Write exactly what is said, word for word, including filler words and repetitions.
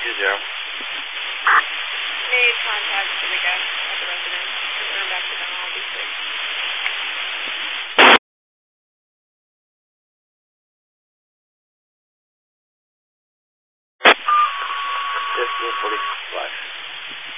zero. Made contact for the guest at the residence. Confirm back to them, obviously. fifteen forty-five.